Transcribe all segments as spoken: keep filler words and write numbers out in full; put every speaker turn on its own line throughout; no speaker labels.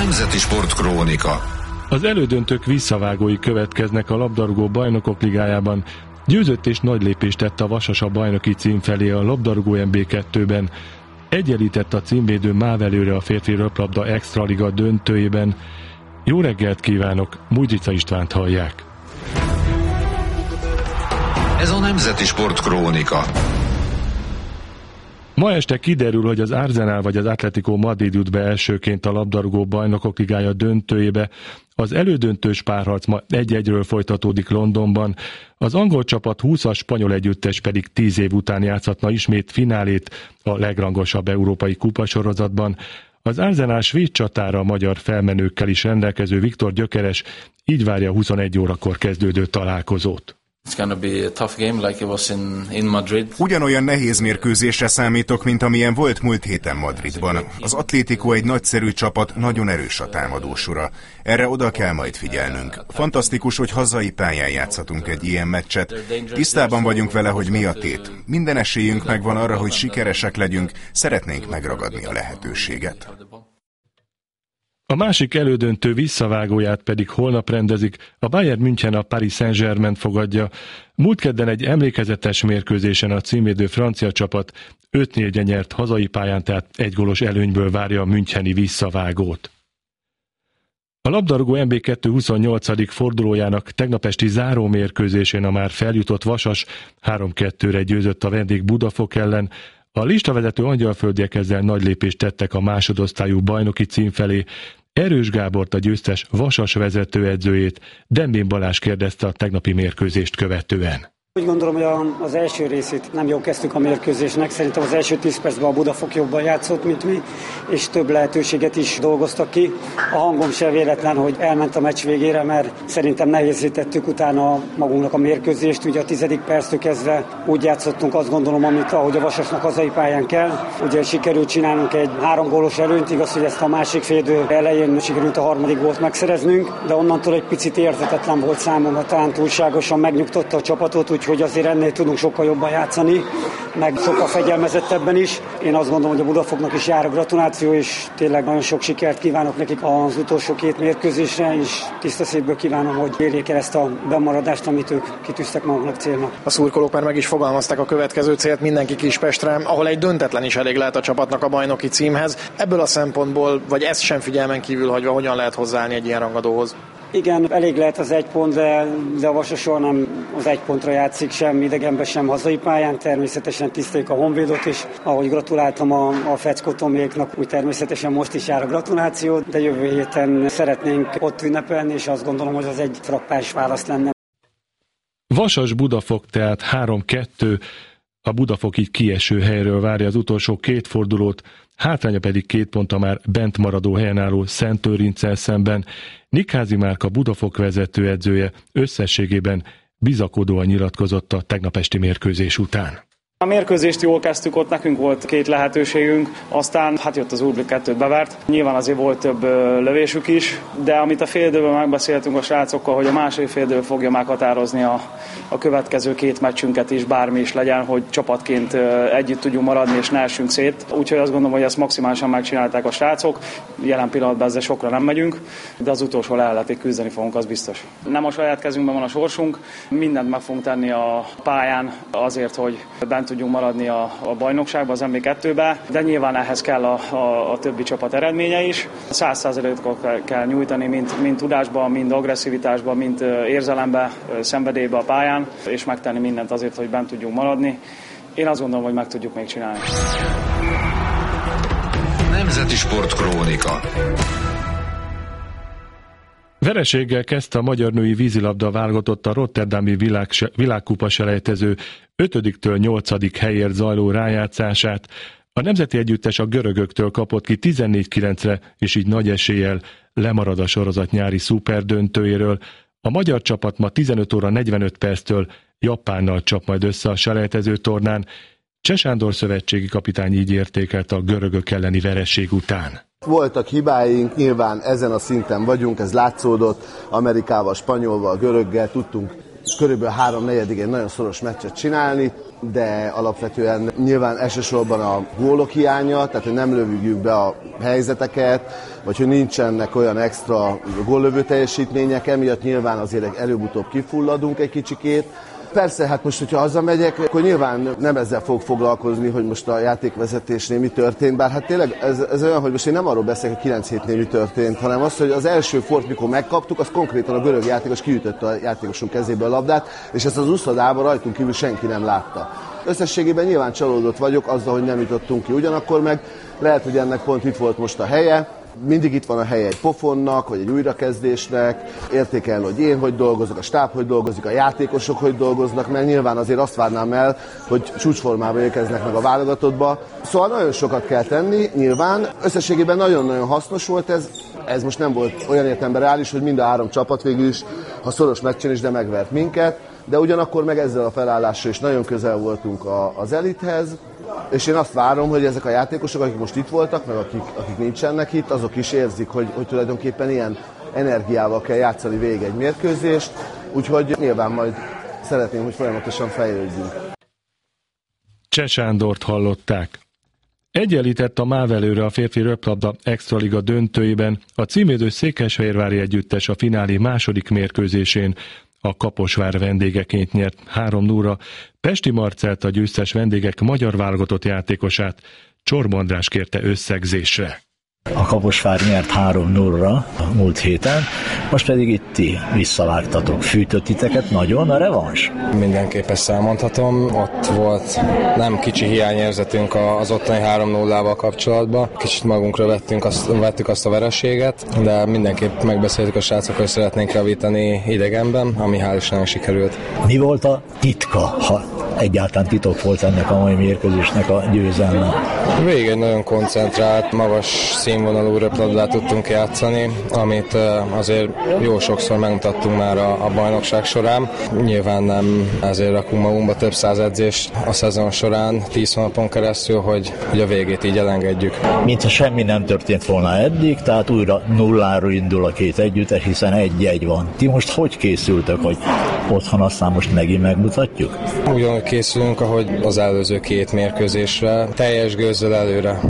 Nemzeti Sportkrónika.
Az elődöntők visszavágói következnek a labdarúgó bajnokok ligájában. Győzött és nagy lépést tett a Vasas a bajnoki cím felé a labdarúgó em bé kettőben. Egyenlített a címvédő MÁV előre a férfi röplabda extraliga döntőjében. Jó reggelt kívánok, Mújdzica Istvánt hallják.
Ez a Nemzeti Sportkrónika.
Ma este kiderül, hogy az Arsenal vagy az Atletico Madrid jut be elsőként a labdarúgó bajnokok ligája döntőjébe. Az elődöntős párharc ma egy-egyről folytatódik Londonban. Az angol csapat húsz, a spanyol együttes pedig tíz év után játszhatna ismét finálét a legrangosabb európai kupasorozatban. Az Arsenal svéd csatára a magyar felmenőkkel is rendelkező Viktor Gyökeres így várja a huszonegy órakor kezdődő találkozót.
It's gonna be a tough game like it was in, in Madrid.
Ugyanolyan nehéz mérkőzésre számítok, mint amilyen volt múlt héten Madridban. Az Atlético egy nagyszerű csapat, nagyon erős a támadósora. Erre oda kell majd figyelnünk. Fantasztikus, hogy hazai pályán játszhatunk egy ilyen meccset. Tisztában vagyunk vele, hogy mi a tét. Minden esélyünk megvan arra, hogy sikeresek legyünk, szeretnénk megragadni a lehetőséget.
A másik elődöntő visszavágóját pedig holnap rendezik, a Bayern München a Paris Saint-Germaint fogadja. Múlt kedden egy emlékezetes mérkőzésen a címvédő francia csapat öt négyen nyert hazai pályán, tehát egy gólos előnyből várja a müncheni visszavágót. A labdarúgó em bé kettő huszonnyolcadik fordulójának tegnap esti záró mérkőzésén a már feljutott Vasas három kettőre győzött a vendég Budafok ellen. A listavezető angyalföldiek ezzel nagy lépést tettek a másodosztályú bajnoki cím felé. Erős Gábort, a győztes Vasas vezetőedzőjét Dembén Balázs kérdezte a tegnapi mérkőzést követően.
Úgy gondolom, hogy az első részét nem jól kezdtük a mérkőzésnek. Szerintem az első tíz percben a Budafok jobban játszott, mint mi, és több lehetőséget is dolgoztak ki. A hangom sem véletlen, hogy elment a meccs végére, mert szerintem nehézé tettük utána magunknak a mérkőzést. Ugye a tizedik perctől kezdve úgy játszottunk, azt gondolom, amit ahogy a Vasasnak hazai pályán kell. Ugye sikerült csinálnunk egy három gólos előnyt, igaz, hogy ezt a másik félidő elején sikerült a harmadik gólt megszereznünk, de onnantól egy picit érthetetlen volt számomra, talán túlságosan megnyugtatta a csapatot, úgyhogy azért ennél tudunk sokkal jobban játszani, meg sokkal fegyelmezettebben is. Én azt gondolom, hogy a Budafoknak is jár a gratuláció, és tényleg nagyon sok sikert kívánok nekik az utolsó két mérkőzésre, és tiszta szívből kívánom, hogy érjék el ezt a bemaradást, amit ők kitűztek maguknak célnak.
A szurkolók már meg is fogalmazták a következő célt, mindenki Kispestre, ahol egy döntetlen is elég lehet a csapatnak a bajnoki címhez. Ebből a szempontból, vagy ezt sem figyelmen kívül hagyva, hogyan lehet hozzáállni egy ilyen rangadóhoz?
Igen, elég lehet az egy pont, de, de a Vasas soha nem az egy pontra játszik, sem idegenben, sem hazai pályán. Természetesen tiszteljük a Honvédot is. Ahogy gratuláltam a, a Fecskotoméknak, úgy természetesen most is jár a gratuláció, de jövő héten szeretnénk ott ünnepelni, és azt gondolom, hogy az egy frappás válasz lenne.
Vasas Budafok tehát három kettő, a Budafok így kieső helyről várja az utolsó két fordulót, hátránya pedig két pont a már bent maradó helyen álló Szentőrinccel szemben. Nikházi Márk, a Budafok vezetőedzője összességében bizakodóan nyilatkozott a tegnap esti mérkőzés után.
A mérkőzést jól kezdtük, ott nekünk volt két lehetőségünk, aztán hát jött az Urblik, kettőt bevert. Nyilván azért volt több lövésük is, de amit a félidőben megbeszéltünk a srácokkal, hogy a második félidő fogja meghatározni a, a következő két meccsünket is, bármi is legyen, hogy csapatként együtt tudjunk maradni és ne essünk szét. Úgyhogy azt gondolom, hogy ezt maximálisan megcsinálták a srácok. Jelen pillanatban ezzel sokra nem megyünk, de az utolsó leheletig küzdeni fogunk, az biztos. Nem a saját kezünkben van a sorsunk, mindent meg fogunk tenni a pályán azért, hogy bent tudjunk maradni a, a bajnokságban, az em bé kettőbe, de nyilván ehhez kell a, a, a többi csapat eredménye is. száz százalékot kell, kell nyújtani, mind, mind tudásban, mind agresszivitásban, mind érzelemben, szenvedélyben a pályán, és megtenni mindent azért, hogy bent tudjunk maradni. Én azt gondolom, hogy meg tudjuk még csinálni.
Nemzeti Sportkrónika.
Vereséggel kezdte a magyar női vízilabda válogatott a rotterdami világ, világkupa selejtező ötödiktől nyolcadik helyért zajló rájátszását. A nemzeti együttes a görögöktől kapott ki tizennégy kilencre, és így nagy eséllyel lemarad a sorozat nyári szuperdöntőjéről. A magyar csapat ma tizenöt óra negyvenöt perctől Japánnal csap majd össze a selejtező tornán. Cseh Sándor szövetségi kapitány így értékelt a görögök elleni vereség után.
Voltak hibáink, nyilván ezen a szinten vagyunk, ez látszódott, Amerikával, Spanyolval, Göröggel tudtunk körülbelül három negyedig egy nagyon szoros meccset csinálni. de alapvetően nyilván elsősorban a gólok hiánya, tehát hogy nem lövjük be a helyzeteket, vagy hogy nincsenek olyan extra góllövő teljesítmények, emiatt nyilván azért előbb-utóbb kifulladunk egy kicsikét. Persze, hát most, hogyha hazamegyek, akkor nyilván nem ezzel fog foglalkozni, hogy most a játékvezetésnél mi történt, bár hát tényleg ez, ez olyan, hogy most én nem arról beszélek, hogy kilenc hétnél mi történt, hanem az, hogy az első fort, mikor megkaptuk, az konkrétan a görög játékos kiütötte a játékosunk kezébe a labdát, és ezt az úszodában rajtunk kívül senki nem látta. Összességében nyilván csalódott vagyok azzal, hogy nem jutottunk ki, ugyanakkor meg lehet, hogy ennek pont itt volt most a helye. Mindig itt van a helye egy pofonnak, vagy egy újrakezdésnek, értékelni, hogy én hogy dolgozok, a stáb hogy dolgozik, a játékosok hogy dolgoznak, mert nyilván azért azt várnám el, hogy csúcsformában érkeznek meg a válogatottba. Szóval nagyon sokat kell tenni, nyilván. Összességében nagyon-nagyon hasznos volt ez. Ez most nem volt olyan értelemben reális, hogy mind a három csapat végül is, ha szoros meccsen is, de megvert minket, de ugyanakkor meg ezzel a felállással is nagyon közel voltunk a, az elithez, és én azt várom, hogy ezek a játékosok, akik most itt voltak, meg akik, akik nincsenek itt, azok is érzik, hogy, hogy tulajdonképpen ilyen energiával kell játszani végig egy mérkőzést, úgyhogy nyilván majd szeretném, hogy folyamatosan fejlődjünk.
Cseh Sándort hallották. Egyenlített a MÁV előre a férfi röplabda extraliga döntőjében a címvédő Székesfehérvári együttes a finálé második mérkőzésén a Kaposvár vendégeként nyert három nullra. Pesti Marcelt, a győztes vendégek magyar válogatott játékosát Csorba András kérte összegzésre.
A Kaposvár nyert három nullra a múlt héten, most pedig itt ti visszavágtatok. Fűtött titeket nagyon a revans?
Mindenképp ezt elmondhatom. Ott volt nem kicsi hiányérzetünk az ottani három nullával kapcsolatban. Kicsit magunkra vettünk azt, vettük azt a vereséget, de mindenképp megbeszéltük a srácokkal, hogy szeretnénk javítani idegenben, ami hál' Istennek sikerült.
Mi volt a titka, ha egyáltalán titok volt ennek a mai mérkőzésnek a győzelme?
Végig egy nagyon koncentrált, magas színvonalú röplabdát tudtunk játszani, amit azért jó sokszor megmutattunk már a, a bajnokság során. Nyilván nem ezért rakunk magunkba több száz edzést a szezon során, tíz hónapon keresztül, hogy, hogy a végét így elengedjük.
Mintha semmi nem történt volna eddig, tehát újra nulláról indul a két együttes, hiszen egy-egy van. Ti most hogy készültök, hogy otthon aztán most megint megmutatjuk?
Ugyanúgy készülünk, ahogy az előző két mérkőzésre, teljes gőzzel előre.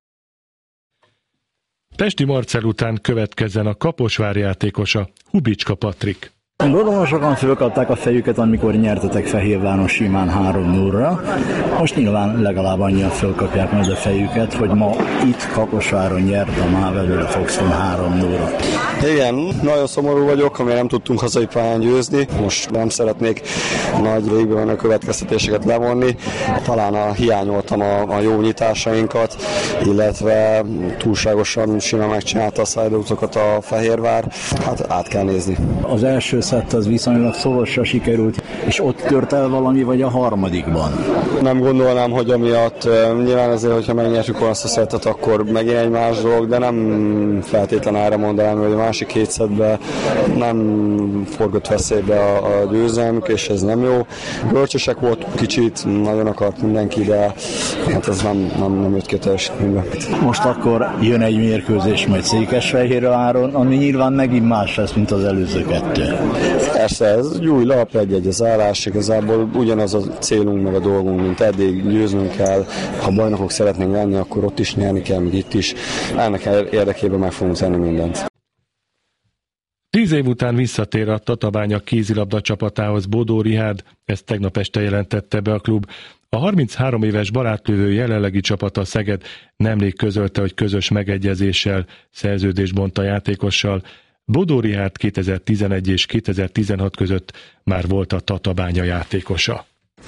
Pesti Marcell után következzen a Kaposvár játékosa, Hubicska Patrik.
Gondolom, sokan fölkapták a fejüket, amikor nyertetek Fehérváron simán három nullra. Most nyilván legalább annyian fölkapják majd a fejüket, hogy ma itt Kaposváron nyert a MÁV előre Foxton három nullra.
Igen, nagyon szomorú vagyok, amire nem tudtunk hazai pályán győzni. Most nem szeretnék nagy régből a következtetéseket levonni. Talán a, hiányoltam a, a jó nyitásainkat, illetve túlságosan simán megcsinálta a szájdautakat a Fehérvár. Hát át kell nézni.
Az első szett az viszonylag szorosra sikerült, és ott tört el valami, vagy a harmadikban?
Nem gondolnám, hogy amiatt nyilván azért, hogyha megnyertük azt a szettet, akkor megint egy más dolog, de nem feltétlen erre mondanám, hogy a másik két szettben nem forgott veszélybe a, a győzelmük, és ez nem jó. Görcsösek volt kicsit, nagyon akart mindenki, de hát ez nem, nem, nem jött ki a teljesítménybe.
Most akkor jön egy mérkőzés majd Székesfehérváron, ami nyilván megint más lesz, mint az előző kettő.
Persze, ez egy új lap, egy-egy az állás, igazából ugyanaz a célunk, meg a dolgunk, mint eddig, győznünk kell. Ha bajnokok szeretnénk lenni, akkor ott is nyerni kell, még itt is. Ennek érdekében meg fogunk tenni mindent.
Tíz év után visszatér a Tatabánya kézilabda csapatához Bodó Rihárd, ezt tegnap este jelentette be a klub. A harminchárom éves barátlövő jelenlegi csapata Szeged nemrég közölte, hogy közös megegyezéssel szerződést bont a játékossal. Bodó Rihárd kétezer-tizenegy és kétezer-tizenhat között már volt a Tatabánya játékosa.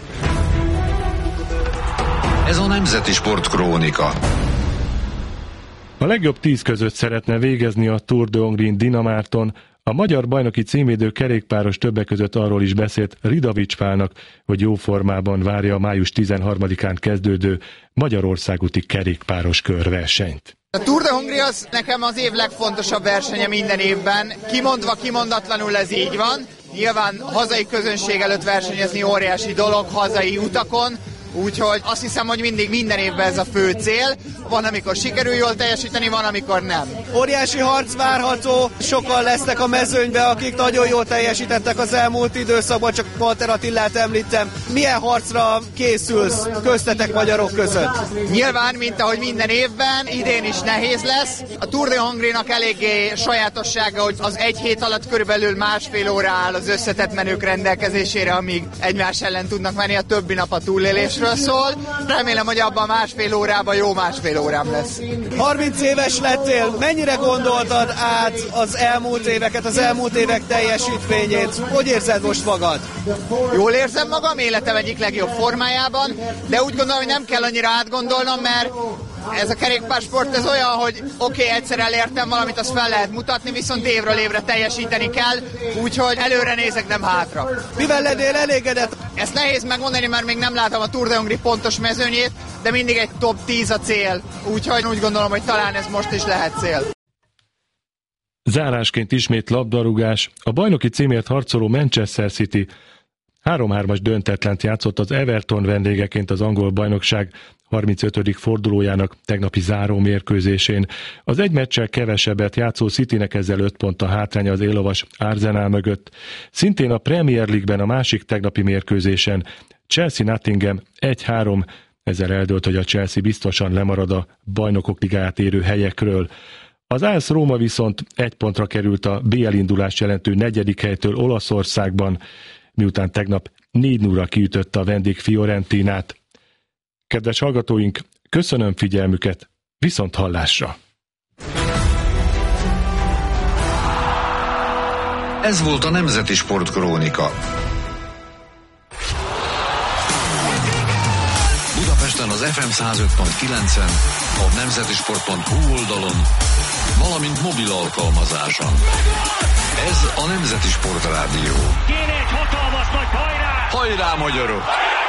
Ez a Nemzeti Sport Krónika.
A legjobb tíz között szeretne végezni a Tour de Hongrin Dinamárton. A magyar bajnoki címvédő kerékpáros többek között arról is beszélt Ridavics Pálnak, hogy jó formában várja a május tizenharmadikán kezdődő Magyarországúti kerékpáros körversenyt.
A Tour de Hongria az nekem az év legfontosabb versenye minden évben. Kimondva, kimondatlanul ez így van. Nyilván hazai közönség előtt versenyezni óriási dolog, hazai utakon. úgyhogy azt hiszem, hogy mindig minden évben ez a fő cél. Van, amikor sikerül jól teljesíteni, van, amikor nem.
Óriási harc várható, sokan lesznek a mezőnybe, akik nagyon jól teljesítettek az elmúlt időszakban, csak Walter Attilát említem. Milyen harcra készülsz köztetek magyarok között?
Nyilván, mint ahogy minden évben, idén is nehéz lesz. A Tour de Hongrie-nak eléggé sajátossága, hogy az egy hét alatt körülbelül másfél óra áll az összetett menők rendelkezésére, amíg egymás ellen tudnak menni, a többi nap a túlélésről szól. Remélem, hogy abban másfél órában jó másfél órám lesz.
harminc éves lettél, mennyire gondoltad át az elmúlt éveket, az elmúlt évek teljesítményét? Hogy érzed most magad?
Jól érzem magam, életem egyik legjobb formájában, de úgy gondolom, hogy nem kell annyira átgondolnom, mert ez a kerékpársport ez olyan, hogy oké, okay, egyszer elértem valamit, azt fel lehet mutatni, viszont évről évre teljesíteni kell, úgyhogy előre nézek, nem hátra.
Mivel lennél elégedett?
Ezt nehéz megmondani, mert még nem látom a Tour de Hongrie pontos mezőnyét, de mindig egy top tíz a cél, úgyhogy úgy gondolom, hogy talán ez most is lehet cél.
Zárásként ismét labdarúgás. A bajnoki címért harcoló Manchester City három-hármas döntetlent játszott az Everton vendégeként az angol bajnokság harmincötödik fordulójának tegnapi záró mérkőzésén. Az egy meccsel kevesebbet játszó Citynek ezzel öt pont a hátránya az élovas Arsenal mögött. Szintén a Premier League-ben a másik tegnapi mérkőzésen Chelsea-Nottingham egy-három, ezzel eldőlt, hogy a Chelsea biztosan lemarad a bajnokok ligáját érő helyekről. Az á es Róma viszont egy pontra került a bé el indulást jelentő negyedik helytől Olaszországban, miután tegnap négy nulla kiütötte a vendég Fiorentinát. Kedves hallgatóink, köszönöm figyelmüket, viszont hallásra!
Ez volt a Nemzeti Sportkrónika. Budapesten az ef em száz öt pont kilencen, a nemzetisport pont hu oldalon, valamint mobil alkalmazáson. Ez a Nemzeti Sport Rádió.
Kéne egy hatalmas nagy hajrá!
Hajrá, magyarok!